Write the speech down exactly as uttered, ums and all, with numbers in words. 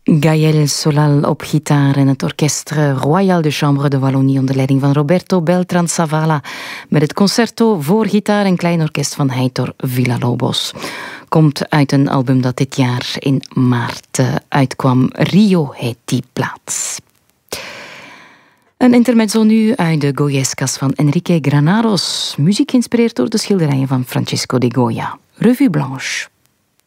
Gaël Solal op gitaar en het Orchestre Royal de Chambre de Wallonie onder leiding van Roberto Beltran-Zavala met het concerto voor gitaar en klein orkest van Heitor Villa-Lobos. Komt uit een album dat dit jaar in maart uitkwam. Rio heet die plaats. Een intermezzo nu uit de Goyescas van Enrique Granados. Muziek geïnspireerd door de schilderijen van Francisco de Goya. Revue Blanche.